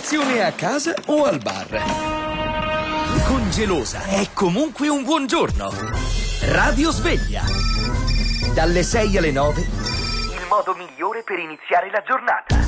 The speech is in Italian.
colazione a casa o al bar. Con Gelosa è comunque un buongiorno. Radio Sveglia. Dalle 6 alle 9. Il modo migliore per iniziare la giornata.